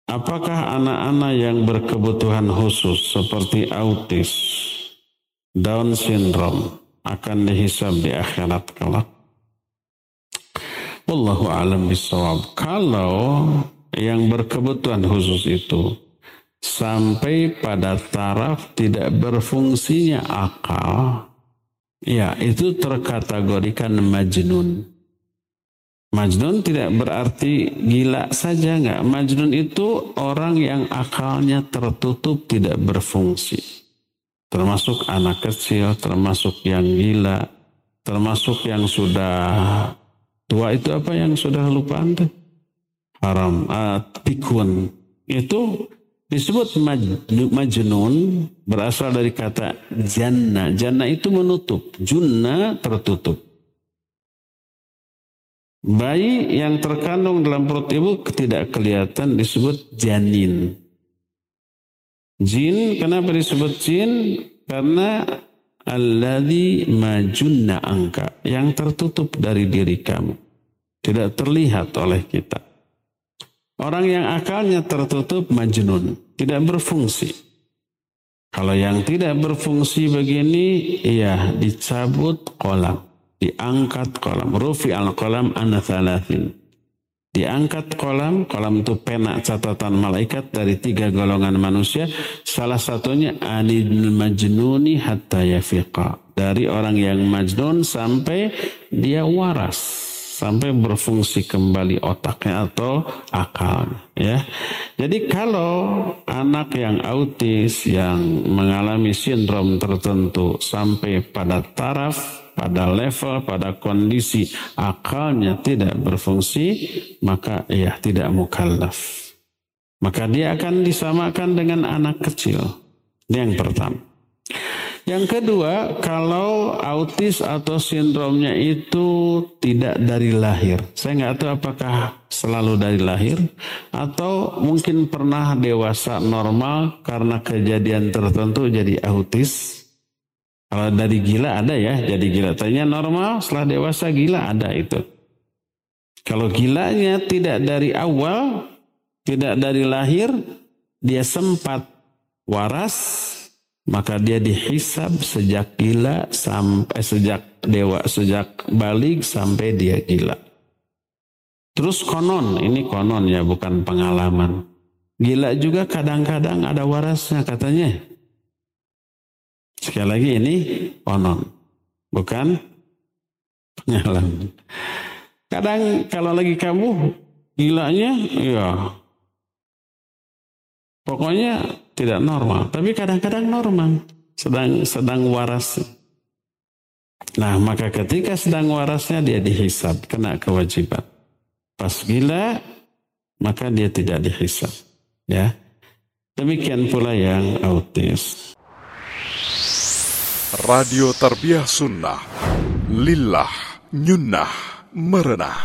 apakah anak-anak yang berkebutuhan khusus seperti autis, Down syndrome akan dihisab di akhirat kelak? Wallahu a'lam bishawab. Kalau yang berkebutuhan khusus itu sampai pada taraf tidak berfungsinya akal, ya itu terkategorikan majnun. Majnun tidak berarti gila saja, enggak. Majnun itu orang yang akalnya tertutup, tidak berfungsi. Termasuk anak kecil, termasuk yang gila, termasuk yang sudah tua. Itu apa yang sudah lupa anda? Haram, pikun. Itu disebut majnun, berasal dari kata janna. Janna itu menutup, junna tertutup. Bayi yang terkandung dalam perut ibu tidak kelihatan disebut janin. Jin, kenapa disebut jin? Karena alladzi majunna angka, yang tertutup dari diri kamu, tidak terlihat oleh kita. Orang yang akalnya tertutup majnun, tidak berfungsi. Kalau yang tidak berfungsi begini, ya dicabut kolam, diangkat kolam. Rufi al-kolam ana thalathin. Diangkat kolam itu pena catatan malaikat dari 3 golongan manusia. Salah satunya anil majnuni hatta yafiqa. Dari orang yang majnun sampai dia waras, sampai berfungsi kembali otaknya atau akalnya. Ya. Jadi kalau anak yang autis yang mengalami sindrom tertentu sampai pada taraf, pada level, pada kondisi akalnya tidak berfungsi, maka ya tidak mukallaf. Maka dia akan disamakan dengan anak kecil. Ini yang pertama. Yang kedua, kalau autis atau sindromnya itu tidak dari lahir. Saya nggak tahu apakah selalu dari lahir atau mungkin pernah dewasa normal karena kejadian tertentu jadi autis. Kalau dari gila ada ya, jadi gila. Tanya normal, setelah dewasa gila ada itu. Kalau gilanya tidak dari awal, tidak dari lahir, dia sempat waras, maka dia dihisab sejak gila sampai sejak balik sampai dia gila. Terus konon, ini konon ya, bukan pengalaman. Gila juga kadang-kadang ada warasnya katanya. Sekali lagi ini konon, bukan pengalaman. Kadang kalau lagi kamu gilanya, ya pokoknya tidak normal. Tapi kadang-kadang normal, sedang waras. Nah, maka ketika sedang warasnya dia dihisab, kena kewajiban. Pas gila, maka dia tidak dihisab. Ya, demikian pula yang autis. Radio Tarbiyah Sunnah, lillah, nyunnah, merenah.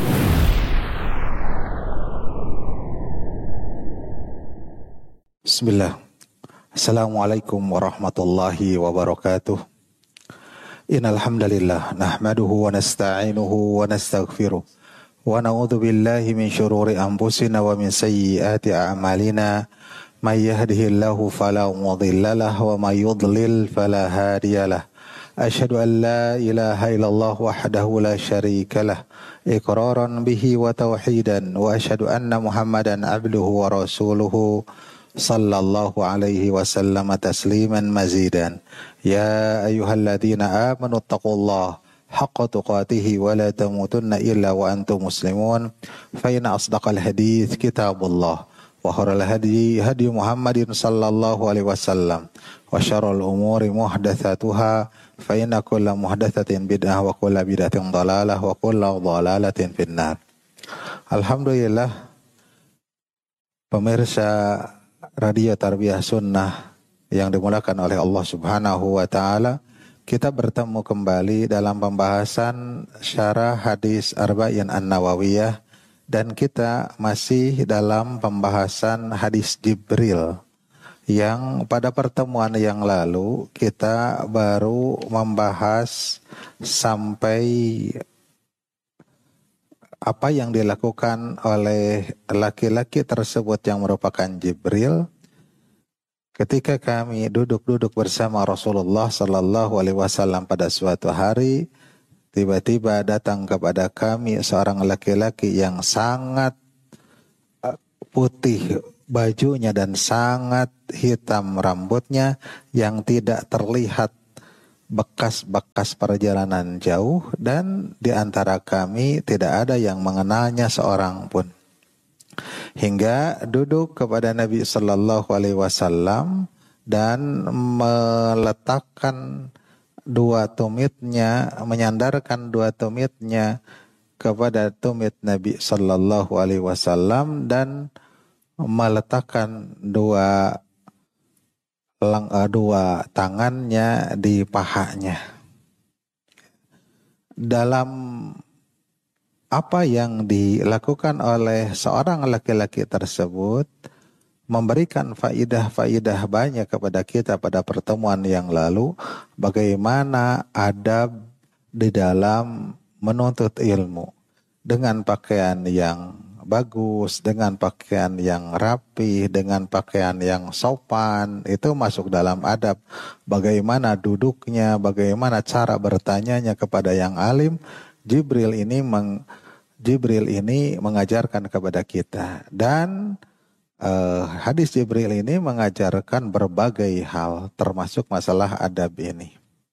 Bismillah. Assalamualaikum warahmatullahi wabarakatuh. Innal hamdalillah nahmaduhu wa nasta'inuhu wa nastaghfiruh wa na'udzu billahi min syururi anfusina wa min sayyiati a'malina. May yahdihillahu fala mudilla lahu wa may yudlil fala hadiyalah. Asyhadu an la ilaha illallah wahdahu la syarika lah, iqraran bihi wa tauhidan, wa asyhadu anna Muhammadan abduhu wa rasuluhu sallallahu alaihi wasallam tasliman mazidan. Ya ayyuhalladzina amanu taqullaha haqqa tuqatih wa la tamutunna illa wa antum muslimun. Fa inna asdaqal hadits kitabullah wa khairal hadi hadi Muhammadin sallallahu alaihi wasallam wa syarrul umuri muhdatsatuha fa inna kulla muhdatsatin bid'ah wa kulla bid'atin dhalalah wa kulla dhalalatin finnar. Alhamdulillah, pemirsa Radio Tarbiyah Sunnah yang dimulakan oleh Allah Subhanahu wa taala, kita bertemu kembali dalam pembahasan syarah hadis Arba'in An-Nawawiyah. Dan kita masih dalam pembahasan hadis Jibril yang pada pertemuan yang lalu kita baru membahas sampai apa yang dilakukan oleh laki-laki tersebut yang merupakan Jibril ketika kami duduk-duduk bersama Rasulullah Sallallahu Alaihi Wasallam pada suatu hari. Tiba-tiba datang kepada kami seorang laki-laki yang sangat putih bajunya dan sangat hitam rambutnya, yang tidak terlihat bekas-bekas perjalanan jauh, dan di antara kami tidak ada yang mengenalnya seorang pun. Hingga duduk kepada Nabi Sallallahu Alaihi Wasallam dan meletakkan dua tumitnya, menyandarkan dua tumitnya kepada tumit Nabi Sallallahu Alaihi Wasallam dan meletakkan dua tangannya di pahanya. Dalam apa yang dilakukan oleh seorang laki-laki tersebut memberikan faidah-faidah banyak kepada kita pada pertemuan yang lalu, bagaimana adab di dalam menuntut ilmu dengan pakaian yang bagus, dengan pakaian yang rapi, dengan pakaian yang sopan, itu masuk dalam adab. Bagaimana duduknya, bagaimana cara bertanyanya kepada yang alim, Jibril ini mengajarkan kepada kita. Dan hadis Jibril ini mengajarkan berbagai hal, termasuk masalah adab ini.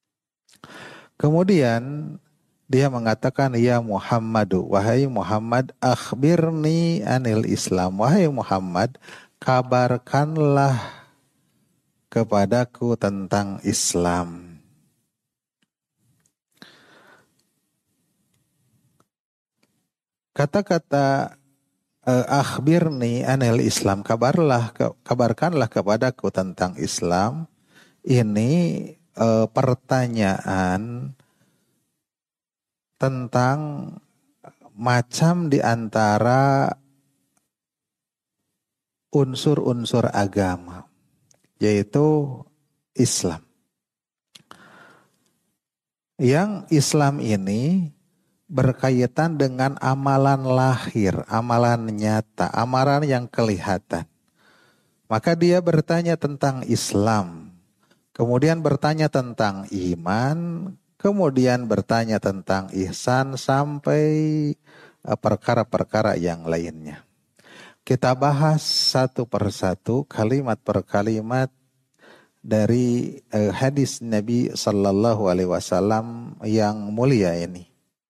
Kemudian dia mengatakan, ya Muhammadu, wahai Muhammad, akhbirni anil Islam. Wahai Muhammad, kabarkanlah kepadaku tentang Islam. Kata-kata akhbirni anil Islam, kabarkanlah kepadaku tentang Islam. Ini pertanyaan tentang macam di antara unsur-unsur agama, yaitu Islam. Yang Islam ini berkaitan dengan amalan lahir, amalan nyata, amalan yang kelihatan. Maka dia bertanya tentang Islam, kemudian bertanya tentang iman, kemudian bertanya tentang ihsan, sampai perkara-perkara yang lainnya. Kita bahas satu persatu, kalimat per kalimat dari hadis Nabi Sallallahu Alaihi Wasallam yang mulia ini.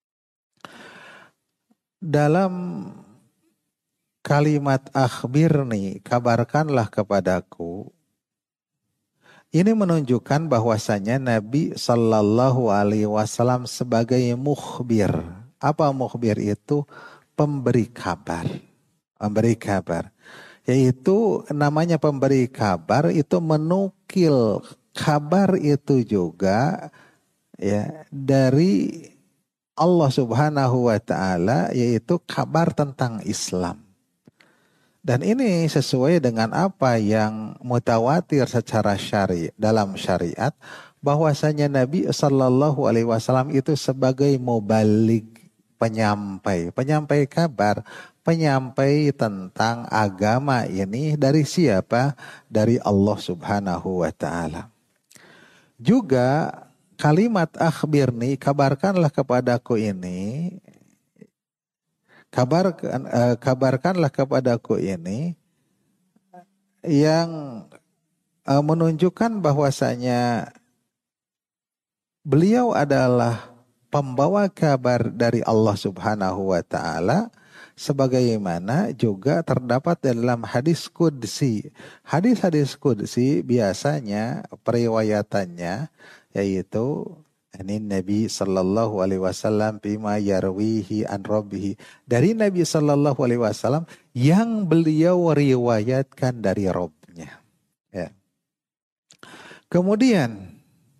Dalam kalimat akhbirni, kabarkanlah kepadaku, ini menunjukkan bahwasanya Nabi Sallallahu Alaihi Wasallam sebagai mukhbir. Apa mukhbir itu? Pemberi kabar. Pemberi kabar. Yaitu namanya pemberi kabar itu menukil kabar itu juga ya dari Allah Subhanahu wa Ta'ala, yaitu kabar tentang Islam. Dan ini sesuai dengan apa yang mutawatir secara dalam syariat, bahwasanya Nabi Sallallahu Alaihi Wasallam itu sebagai mubaligh, penyampai kabar, penyampai tentang agama ini dari siapa? Dari Allah Subhanahu wa Ta'ala. Juga kalimat akhbirni, kabarkanlah kepadaku ini, kabarkanlah kepadaku ini yang menunjukkan bahwasanya beliau adalah pembawa kabar dari Allah Subhanahu wa Ta'ala, sebagaimana juga terdapat dalam hadis qudsi. Hadis-hadis qudsi biasanya periwayatannya yaitu ini Nabi Sallallahu Alaihi Wasallam bima yarwihi an rabbihi, dari Nabi Sallallahu Alaihi Wasallam yang beliau riwayatkan dari Rabbnya. Ya. Kemudian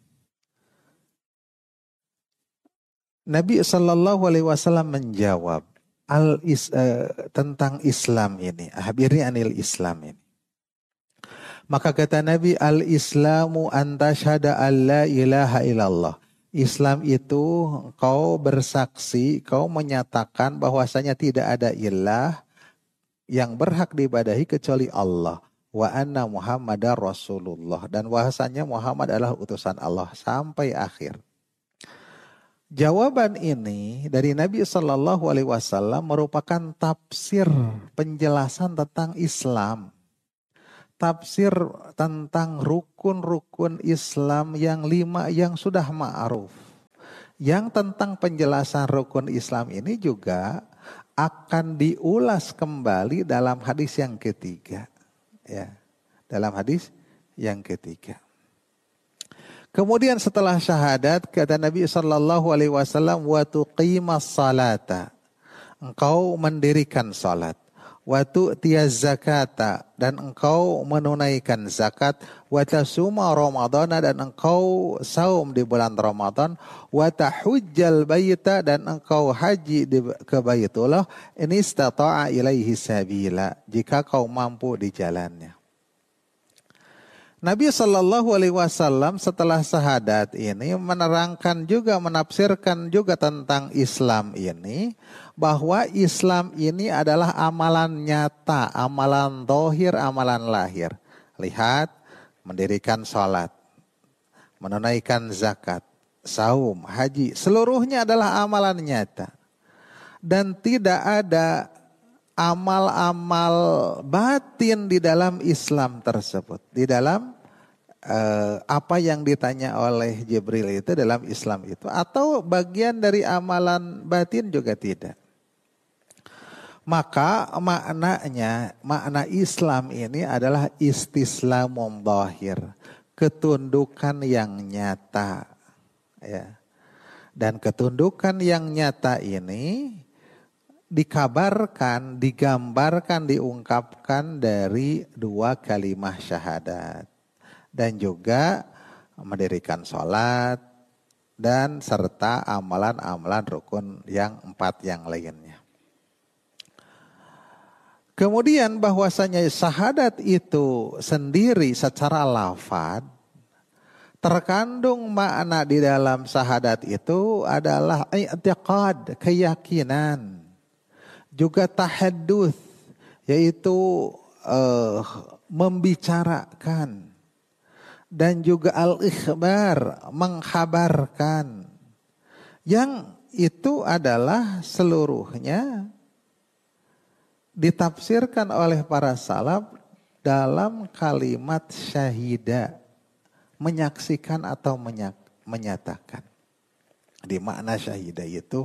Nabi Sallallahu Alaihi Wasallam menjawab tentang Islam ini, akhbirni anil Islam ini. Maka kata Nabi, al-Islamu an tashhada an la ilaha illallah. Islam itu kau bersaksi, kau menyatakan bahwasanya tidak ada ilah yang berhak diibadahi kecuali Allah. Wa anna Muhammadar Rasulullah. Dan bahwasanya Muhammad adalah utusan Allah sampai akhir. Jawaban ini dari Nabi Shallallahu Alaihi Wasallam merupakan tafsir penjelasan tentang Islam. Tafsir tentang rukun-rukun Islam yang 5 yang sudah ma'ruf. Yang tentang penjelasan rukun Islam ini juga akan diulas kembali dalam hadis yang ketiga. Ya, dalam hadis yang ketiga. Kemudian setelah syahadat kata Nabi Shallallahu Alaihi Wasallam, wa tuqimas salata, engkau mendirikan salat. Wa tu'tiyaz zakata, dan engkau menunaikan zakat. Wa tasuma ramadhana, dan engkau saum di bulan Ramadan. Wa tahujjal baita, dan engkau haji ke Baitullah. Ini istata'a ilaihi sabila, jika kau mampu di jalannya. Nabi Shallallahu Alaihi Wasallam setelah syahadat ini menerangkan juga, menafsirkan juga tentang Islam ini, bahwa Islam ini adalah amalan nyata, amalan zahir, amalan lahir. Lihat, mendirikan sholat, menunaikan zakat, saum, haji, seluruhnya adalah amalan nyata. Dan tidak ada amal-amal batin di dalam Islam tersebut. Di dalam apa yang ditanya oleh Jibril itu dalam Islam itu. Atau bagian dari amalan batin juga tidak. Maka makna Islam ini adalah istislamun zahir. Ketundukan yang nyata. Ya. Dan ketundukan yang nyata ini dikabarkan, digambarkan, diungkapkan dari 2 kalimah syahadat. Dan juga mendirikan sholat dan serta amalan-amalan rukun yang 4 yang lainnya. Kemudian bahwasanya syahadat itu sendiri secara lafaz terkandung makna di dalam syahadat itu adalah i'tiqad, keyakinan. Juga tahadduts, yaitu membicarakan. Dan juga al-ikhbar, menghabarkan. Yang itu adalah seluruhnya ditafsirkan oleh para salaf dalam kalimat syahida. Menyaksikan atau menyatakan. Di makna syahida itu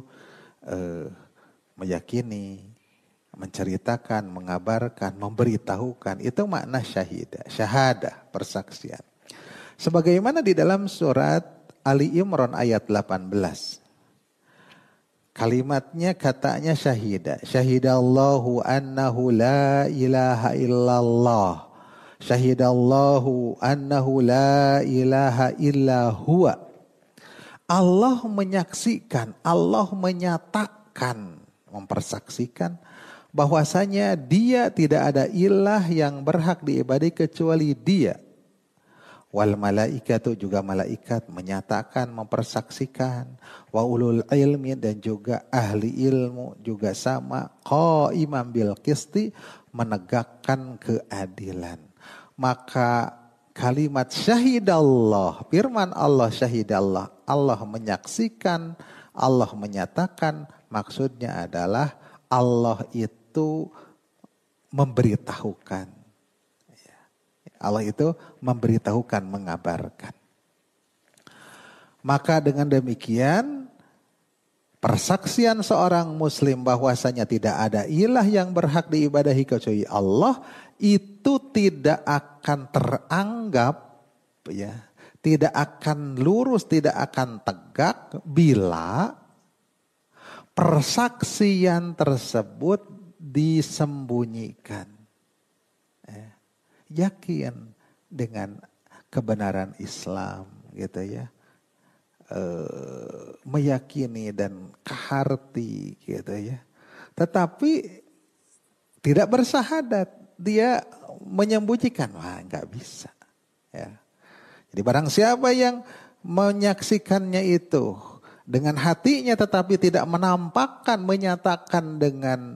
meyakini, menceritakan, mengabarkan, memberitahukan. Itu makna syahidah, syahadah, persaksian. Sebagaimana di dalam surat Ali Imran ayat 18. Kalimatnya katanya syahidah. Syahidallahu annahu la ilaha illallah. Syahidallahu annahu la ilaha illa huwa. Allah menyaksikan, Allah menyatakan, mempersaksikan bahwasanya dia tidak ada ilah yang berhak diibadahi kecuali dia. Wal malaikatu, juga malaikat menyatakan, mempersaksikan. Wa ulul ilmi, dan juga ahli ilmu juga sama. Qaimam bil qisti, menegakkan keadilan. Maka kalimat syahidallah, firman Allah syahidallah, Allah menyaksikan, Allah menyatakan, maksudnya adalah Allah itu memberitahukan. Allah itu memberitahukan, mengabarkan. Maka dengan demikian persaksian seorang muslim bahwasanya tidak ada ilah yang berhak diibadahi kecuali Allah itu tidak akan teranggap, ya, tidak akan lurus, tidak akan tegak bila persaksian tersebut disembunyikan. Yakin dengan kebenaran Islam, gitu ya, meyakini dan kaharti, gitu ya. Tetapi tidak bersyahadat, dia menyembunyikan, wah nggak bisa. Ya. Jadi barang siapa yang menyaksikannya itu dengan hatinya tetapi tidak menampakkan, menyatakan dengan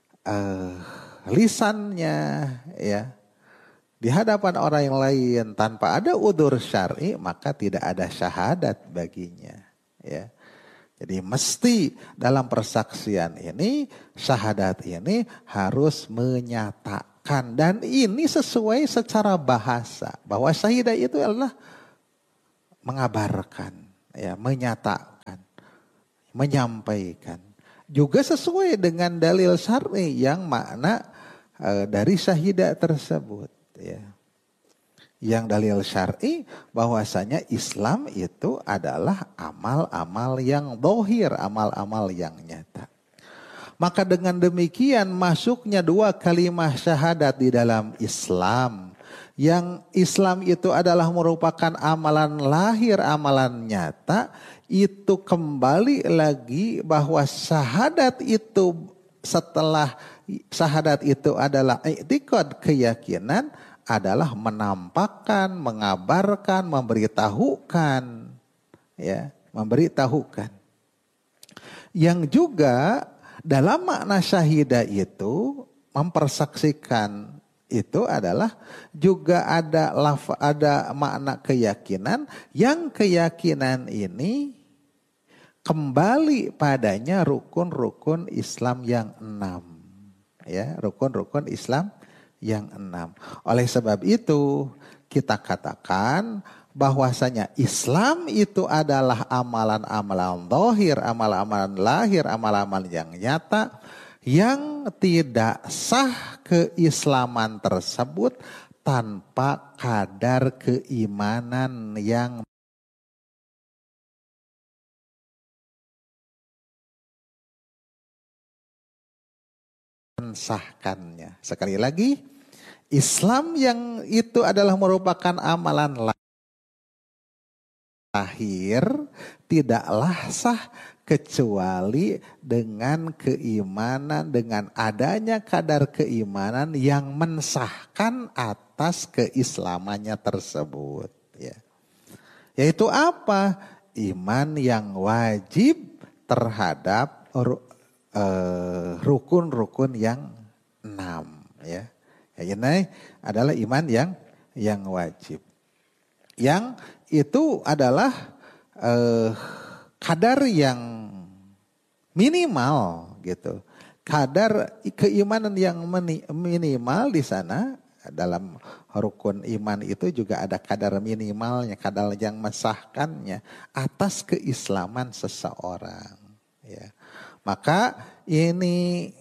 lisannya ya di hadapan orang yang lain tanpa ada udzur syar'i, maka tidak ada syahadat baginya ya. Jadi mesti dalam persaksian ini, syahadat ini harus menyatakan. Dan ini sesuai secara bahasa. Bahwa syahidah itu adalah mengabarkan, ya, menyatakan, menyampaikan. Juga sesuai dengan dalil syar'i yang makna dari syahidah tersebut. Ya. Yang dalil syar'i bahwasanya Islam itu adalah amal-amal yang zahir, amal-amal yang nyata. Maka dengan demikian masuknya dua kalimat syahadat di dalam Islam. Yang Islam itu adalah merupakan amalan lahir, amalan nyata. Itu kembali lagi bahwa syahadat itu setelah syahadat itu adalah i'tiqad, keyakinan, adalah menampakkan, mengabarkan, memberitahukan, ya, memberitahukan. Yang juga dalam makna syahidah itu mempersaksikan itu adalah juga ada makna keyakinan, yang keyakinan ini kembali padanya rukun-rukun Islam yang 6, ya, rukun-rukun Islam yang 6. Oleh sebab itu kita katakan bahwasanya Islam itu adalah amalan-amalan zahir, amalan-amalan lahir, amalan-amalan yang nyata yang tidak sah keislaman tersebut tanpa kadar keimanan yang mensahkannya. Sekali lagi, Islam yang itu adalah merupakan amalan lahir tidaklah sah kecuali dengan keimanan, dengan adanya kadar keimanan yang mensahkan atas keislamannya tersebut. Ya. Yaitu apa? Iman yang wajib terhadap rukun-rukun yang 6. Ya. Ini adalah iman yang wajib. Yang itu adalah kadar yang minimal gitu. Kadar keimanan yang minimal di sana dalam rukun iman itu juga ada kadar minimalnya, kadar yang mensahkannya atas keislaman seseorang. Ya. Maka ini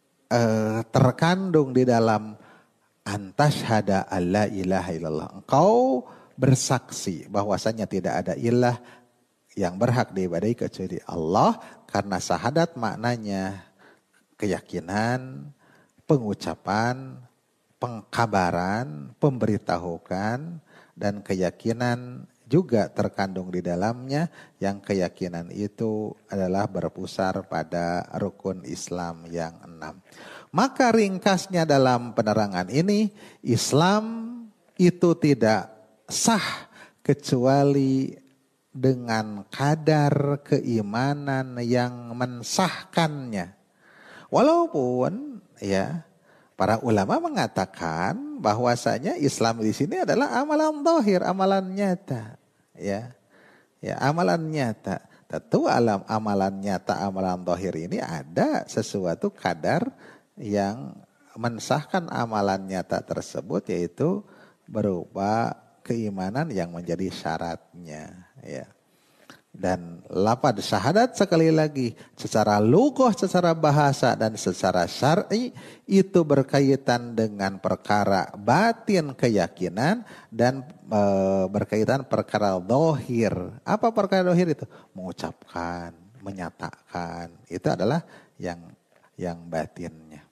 terkandung di dalam antashhada alla ilaha illallah. Engkau bersaksi bahwasanya tidak ada ilah yang berhak diibadahi kecuali Allah, karena syahadat maknanya keyakinan, pengucapan, pengkabaran, pemberitahukan, dan keyakinan juga terkandung di dalamnya, yang keyakinan itu adalah berpusar pada rukun Islam yang 6. Maka ringkasnya dalam penerangan ini, Islam itu tidak sah kecuali dengan kadar keimanan yang mensahkannya. Walaupun ya para ulama mengatakan bahwasanya Islam di sini adalah amalan zahir, amalan nyata. Ya, amalan nyata. Tentu amalan nyata, amalan zahir ini ada sesuatu kadar yang mensahkan amalan nyata tersebut, yaitu berupa keimanan yang menjadi syaratnya, ya. Dan lafaz syahadat sekali lagi secara lughah, secara bahasa dan secara syar'i itu berkaitan dengan perkara batin keyakinan dan berkaitan perkara zahir. Apa perkara zahir itu? Mengucapkan, menyatakan. Itu adalah yang batinnya.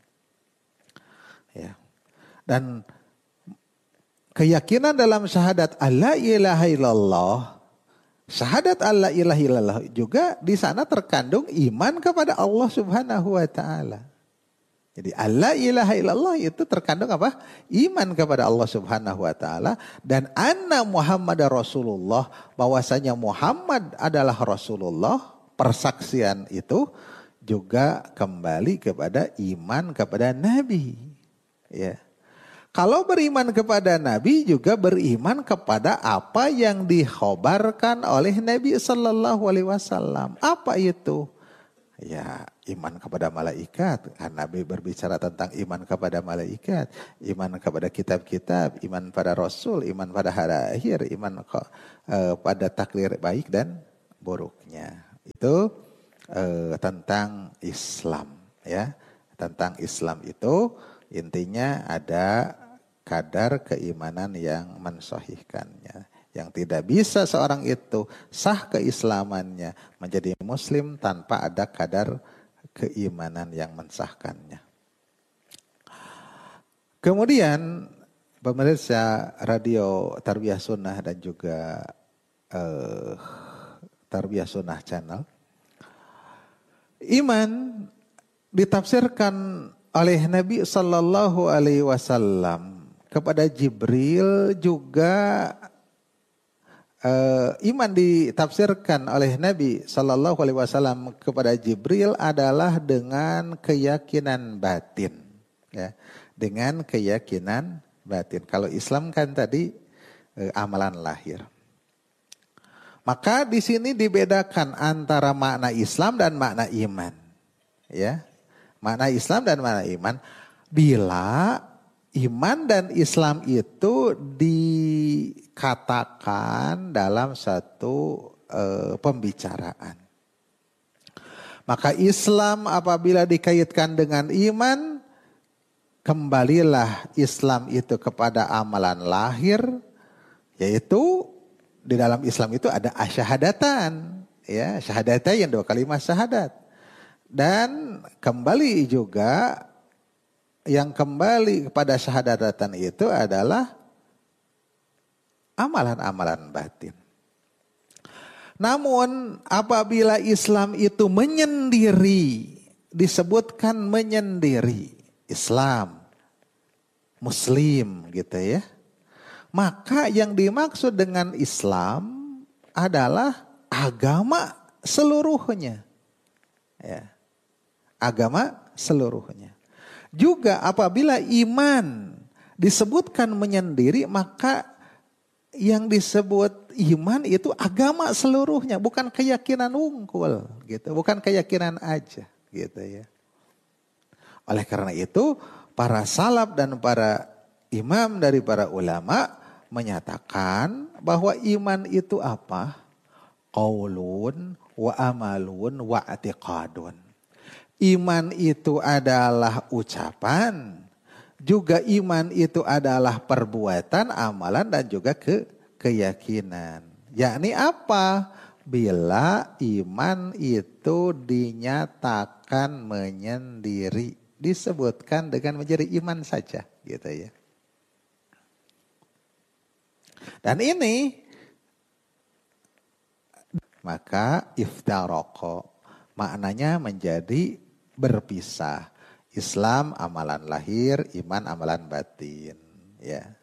Ya. Dan keyakinan dalam syahadat alla ilaha illallah, syahadat alla ilaha illallah juga di sana terkandung iman kepada Allah Subhanahu wa taala. Jadi alla ilaha illallah itu terkandung apa? Iman kepada Allah Subhanahu wa taala dan anna Muhammadar Rasulullah, bahwasanya Muhammad adalah Rasulullah. Persaksian itu juga kembali kepada iman kepada Nabi. Ya. Kalau beriman kepada Nabi juga beriman kepada apa yang dikhabarkan oleh Nabi sallallahu alaihi wasallam. Apa itu? Ya, iman kepada malaikat. Nabi berbicara tentang iman kepada malaikat, iman kepada kitab-kitab, iman pada Rasul, iman pada hari akhir, iman pada takdir baik dan buruknya. Itu tentang Islam, ya. Tentang Islam itu intinya ada kadar keimanan yang mensahihkannya. Yang tidak bisa seorang itu sah keislamannya menjadi muslim tanpa ada kadar keimanan yang mensahkannya. Kemudian pemirsa radio Tarbiyah Sunnah dan juga Tarbiyah Sunnah Channel, iman ditafsirkan oleh Nabi Sallallahu Alaihi Wasallam kepada Jibril juga. Iman ditafsirkan oleh Nabi Sallallahu Alaihi Wasallam kepada Jibril adalah dengan keyakinan batin, ya, dengan keyakinan batin. Kalau Islam kan tadi amalan lahir. Maka di sini dibedakan antara makna Islam dan makna iman, ya, makna Islam dan makna iman. Bila iman dan Islam itu dikatakan dalam satu pembicaraan. Maka Islam apabila dikaitkan dengan iman, kembalilah Islam itu kepada amalan lahir, yaitu di dalam Islam itu ada asyhadatan, ya, syahadatain, 2 kalimat syahadat. Dan kembali juga yang kembali kepada syahadatan itu adalah amalan-amalan batin. Namun apabila Islam itu menyendiri, disebutkan menyendiri, Islam, Muslim gitu ya. Maka yang dimaksud dengan Islam adalah agama seluruhnya. Ya. Agama seluruhnya. Juga apabila iman disebutkan menyendiri, maka yang disebut iman itu agama seluruhnya, bukan keyakinan unggul gitu, bukan keyakinan aja gitu ya. Oleh karena itu para salaf dan para imam dari para ulama menyatakan bahwa iman itu apa? Qaulun wa amalun wa i'tiqadun. Iman itu adalah ucapan, juga iman itu adalah perbuatan, amalan dan juga keyakinan. Yakni apa? Bila iman itu dinyatakan menyendiri, disebutkan dengan menjadi iman saja, gitu ya. Dan ini maka iftaraqo maknanya menjadi berpisah. Islam amalan lahir, iman amalan batin, ya.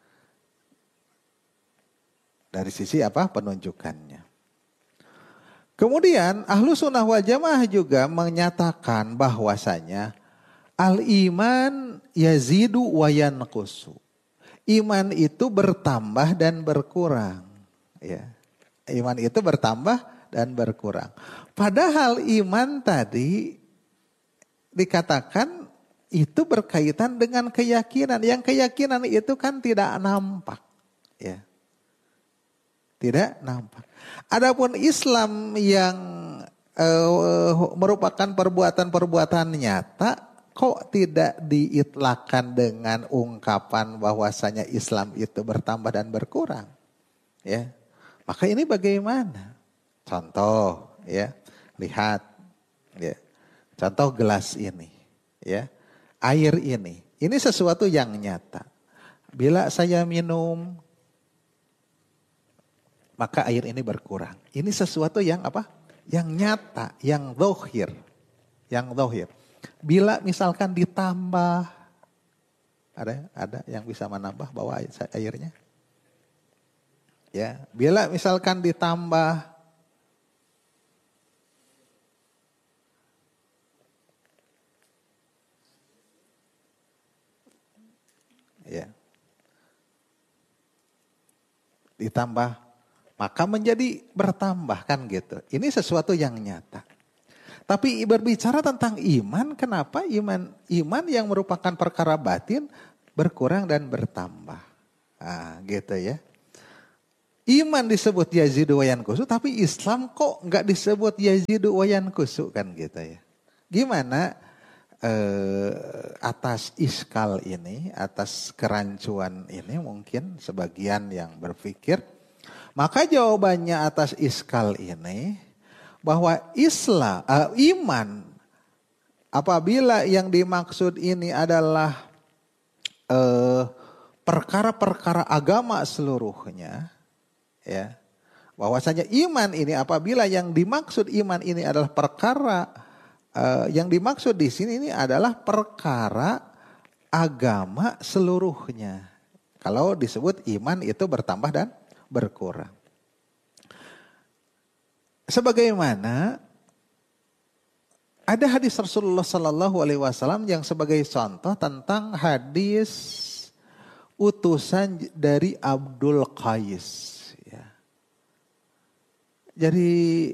Dari sisi apa? Penunjukannya. Kemudian Ahlu Sunnah wal Jamaah juga menyatakan bahwasanya al-iman yazidu wa yanqusu. Iman itu bertambah dan berkurang, ya. Iman itu bertambah dan berkurang. Padahal iman tadi dikatakan itu berkaitan dengan keyakinan. Yang keyakinan itu kan tidak nampak, ya. Tidak nampak. Adapun Islam yang merupakan perbuatan-perbuatan nyata, kok tidak diitlakan dengan ungkapan bahwasanya Islam itu bertambah dan berkurang, ya. Maka ini bagaimana? Contoh, ya, lihat, ya. Contoh gelas ini, ya, air ini sesuatu yang nyata. Bila saya minum, maka air ini berkurang. Ini sesuatu yang apa? Yang nyata, yang zahir, yang zahir. Bila misalkan ditambah, ada yang bisa menambah bawa airnya? Ya, bila misalkan ditambah ya. Ditambah maka menjadi bertambah kan gitu. Ini sesuatu yang nyata. Tapi berbicara tentang iman, kenapa iman yang merupakan perkara batin berkurang dan bertambah. Nah, gitu ya. Iman disebut yazidu wa yankusu, tapi Islam kok nggak disebut yazidu wa yankusu kan gitu ya. Gimana atas iskal ini, atas kerancuan ini mungkin sebagian yang berpikir, maka jawabannya atas iskal ini bahwa iman apabila yang dimaksud ini adalah perkara-perkara agama seluruhnya, ya, bahwasanya iman ini apabila yang dimaksud iman ini adalah perkara yang dimaksud di sini ini adalah perkara agama seluruhnya. Kalau disebut iman itu bertambah dan berkurang. Sebagaimana ada hadis Rasulullah Sallallahu Alaihi Wasallam yang sebagai contoh tentang hadis utusan dari Abdul Qais. Ya. Jadi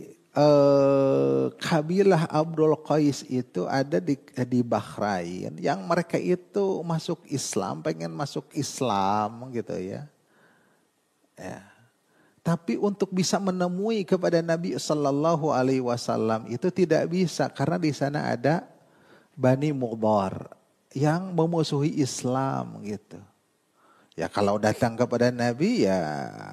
kabilah Abdul Qais itu ada di Bahrain yang mereka itu masuk Islam, pengen masuk Islam gitu ya. Ya. Tapi untuk bisa menemui kepada Nabi Sallallahu Alaihi Wasallam itu tidak bisa karena di sana ada Bani Mudhar yang memusuhi Islam gitu. Ya kalau datang kepada Nabi ya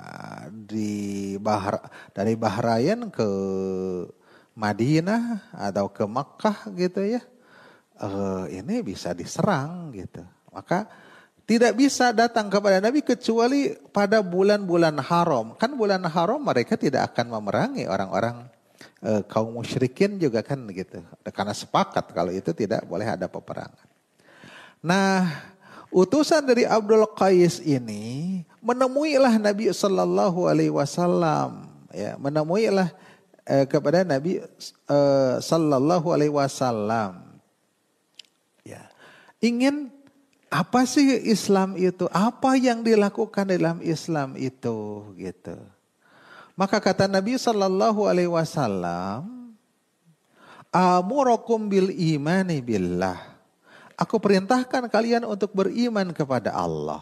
dari Bahrain ke Madinah atau ke Makkah gitu ya, ini bisa diserang gitu. Maka tidak bisa datang kepada Nabi kecuali pada bulan-bulan haram. Kan bulan haram mereka tidak akan memerangi orang-orang kaum musyrikin juga kan gitu. Karena sepakat kalau itu tidak boleh ada peperangan. Nah, utusan dari Abdul Qais ini menemuilah Nabi Sallallahu Alaihi Wasallam. Ya, menemuilah kepada Nabi Sallallahu Alaihi Wasallam. Ya, ingin apa sih Islam itu? Apa yang dilakukan dalam Islam itu? Gitu. Maka kata Nabi Sallallahu Alaihi Wasallam, "Amurukum bil imani billah." Aku perintahkan kalian untuk beriman kepada Allah.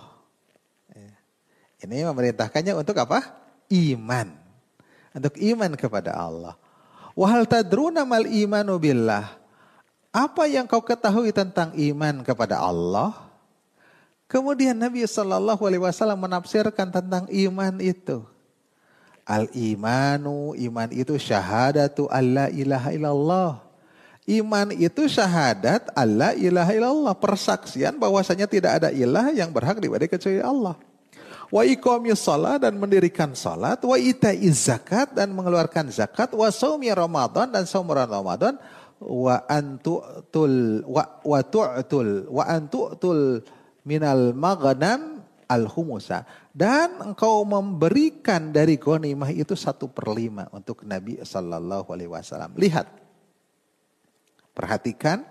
Ini memerintahkannya untuk apa? Iman. Untuk iman kepada Allah. Wa hal tadruna mal imanu billah? Apa yang kau ketahui tentang iman kepada Allah? Kemudian Nabi Sallallahu Alaihi Wasallam menafsirkan tentang iman itu. Al-imanu, iman itu syahadatu alla ilaha illallah. Iman itu syahadat alla ilaha illallah. Persaksian bahwasanya tidak ada ilah yang berhak diibadahi kecuali Allah. Wa iqamis shalah dan mendirikan salat. Wa itaiz zakat dan mengeluarkan zakat. Wa shaumi Ramadan dan saum Ramadan. Wa antu'tul minal maghnam al-humusa. Dan engkau memberikan dari ghanimah itu 1/5 untuk Nabi Sallallahu Alaihi Wasallam. Lihat. Perhatikan.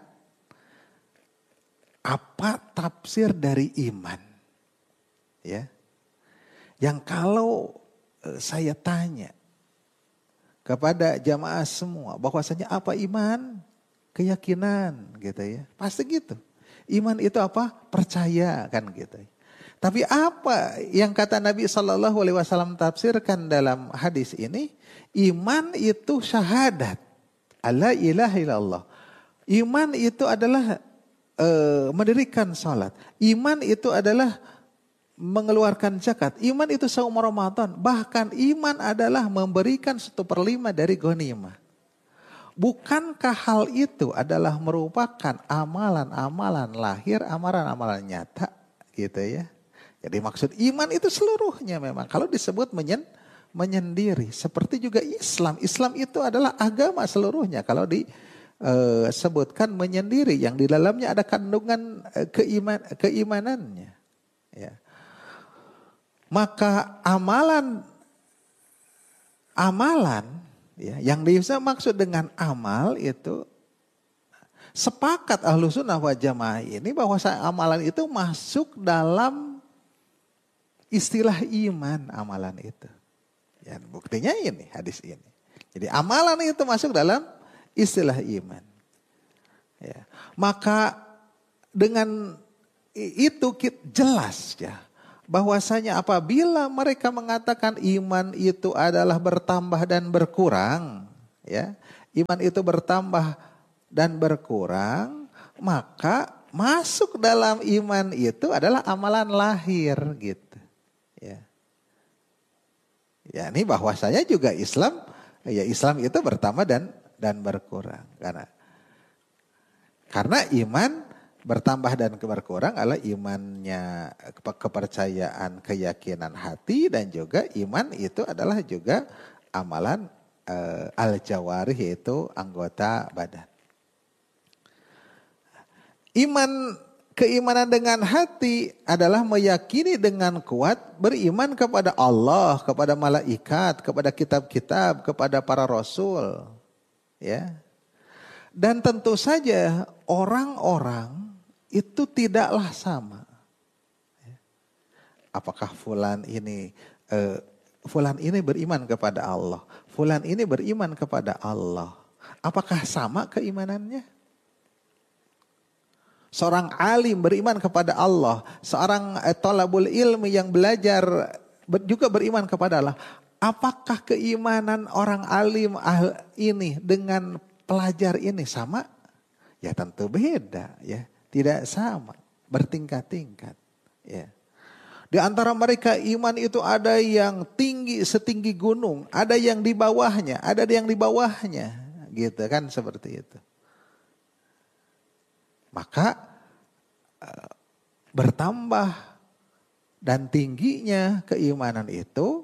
Apa tafsir dari iman. Ya. Yang kalau saya tanya kepada jamaah semua. Bahwasanya apa iman? Keyakinan gitu ya. Pasti gitu. Iman itu apa? Percaya kan gitu. Tapi apa yang kata Nabi Sallallahu Alaihi Wasallam tafsirkan dalam hadis ini? Iman itu syahadat. Alla ilaha illallah. Iman itu adalah mendirikan salat. Iman itu adalah mengeluarkan zakat. Iman itu saum Ramadan. Bahkan iman adalah memberikan 1/5 dari ghanimah. Bukankah hal itu adalah merupakan amalan-amalan lahir, amalan-amalan nyata gitu ya. Jadi maksud iman itu seluruhnya memang. Kalau disebut menyendiri. Seperti juga Islam. Islam itu adalah agama seluruhnya. Kalau sebutkan menyendiri yang di dalamnya ada kandungan keimanannya. Ya. Maka amalan ya, yang bisa maksud dengan amal itu sepakat Ahlussunnah wal Jamaah ini bahwa amalan itu masuk dalam istilah iman amalan itu. Ya, buktinya ini hadis ini. Jadi amalan itu masuk dalam istilah iman. Ya. Maka dengan itu jelas ya bahwasanya apabila mereka mengatakan iman itu adalah bertambah dan berkurang, ya, iman itu bertambah dan berkurang, maka masuk dalam iman itu adalah amalan lahir gitu. Ya. Ya, ini bahwasanya juga Islam itu bertambah dan berkurang karena iman bertambah dan berkurang adalah imannya kepercayaan, keyakinan hati, dan juga iman itu adalah juga amalan al-jawarih, yaitu anggota badan. Keimanan dengan hati adalah meyakini dengan kuat, beriman kepada Allah, kepada malaikat, kepada kitab-kitab, kepada para rasul. Ya. Dan tentu saja orang-orang itu tidaklah sama. Apakah fulan ini beriman kepada Allah, fulan ini beriman kepada Allah. Apakah sama keimanannya? Seorang alim beriman kepada Allah, seorang thalabul ilmi yang belajar juga beriman kepada Allah. Apakah keimanan orang alim ini dengan pelajar ini sama? Ya tentu beda, ya, tidak sama, bertingkat-tingkat. Ya. Di antara mereka iman itu ada yang tinggi setinggi gunung, ada yang di bawahnya, gitu kan, seperti itu. Maka bertambah dan tingginya keimanan itu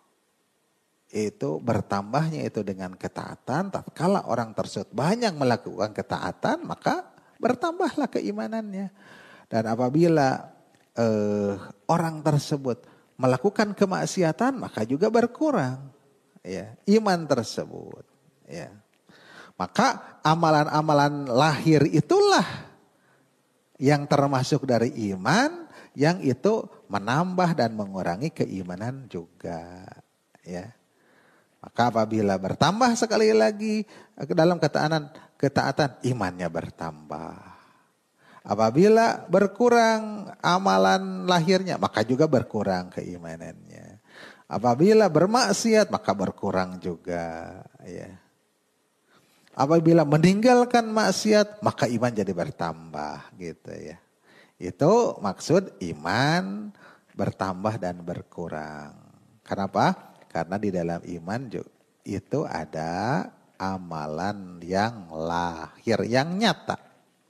bertambahnya itu dengan ketaatan. Tatkala orang tersebut banyak melakukan ketaatan, maka bertambahlah keimanannya. Dan apabila orang tersebut melakukan kemaksiatan, maka juga berkurang ya iman tersebut. Ya. Maka amalan-amalan lahir itulah yang termasuk dari iman, yang itu menambah dan mengurangi keimanan juga. Ya. Maka apabila bertambah sekali lagi dalam ketaatan, imannya bertambah. Apabila berkurang amalan lahirnya, maka juga berkurang keimanannya. Apabila bermaksiat, maka berkurang juga. Ya. Apabila meninggalkan maksiat, maka iman jadi bertambah, gitu ya. Itu maksud iman bertambah dan berkurang. Kenapa? Karena di dalam iman itu ada amalan yang lahir, yang nyata.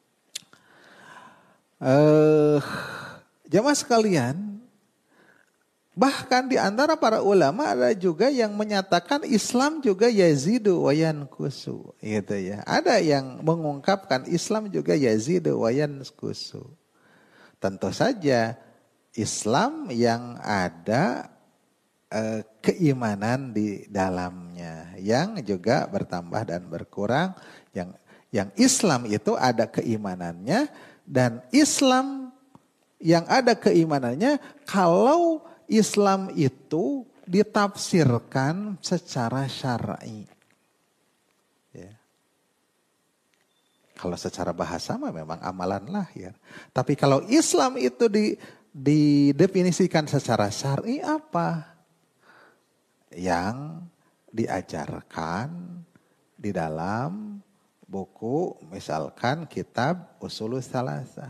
Jamaah sekalian, bahkan di antara para ulama ada juga yang menyatakan Islam juga yazidu wa yanqusu, gitu ya. Ada yang mengungkapkan Islam juga yazidu wa yanqusu. Tentu saja Islam yang ada keimanan di dalamnya yang juga bertambah dan berkurang. Yang Islam itu ada keimanannya, dan Islam yang ada keimanannya kalau Islam itu ditafsirkan secara syar'i. Ya. Kalau secara bahasa mah memang amalan lahir. Tapi kalau Islam itu didefinisikan secara syar'i apa? Yang diajarkan di dalam buku, misalkan kitab Ushulus Salasah.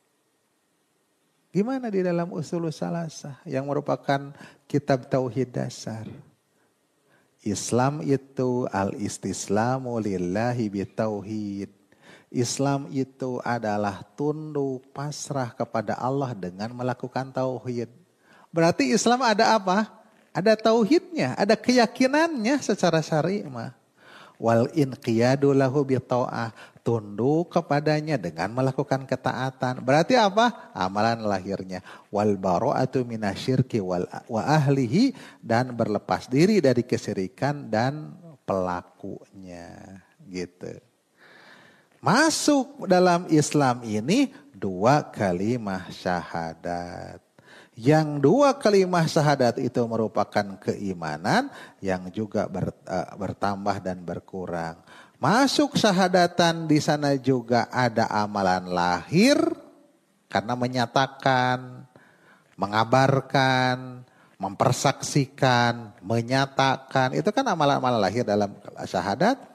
Gimana di dalam Ushulus Salasah yang merupakan kitab tauhid dasar? Islam itu al-istislamu lillahi bitauhid. Islam itu adalah tunduk pasrah kepada Allah dengan melakukan tauhid. Berarti Islam ada apa? Ada tauhidnya, ada keyakinannya secara syar'i mah. wal inqiyadu lahu bita'ah, tunduk kepadanya dengan melakukan ketaatan. Berarti apa? Amalan lahirnya. Wal bara'atu minasyirki wa ahlihi, dan berlepas diri dari kesyirikan dan pelakunya. Gitu. Masuk dalam Islam ini 2 kalimah syahadat. Yang 2 kalimah syahadat itu merupakan keimanan yang juga bertambah dan berkurang. Masuk syahadatan di sana juga ada amalan lahir karena menyatakan, mengabarkan, mempersaksikan, menyatakan. Itu kan amalan-amalan lahir dalam syahadat.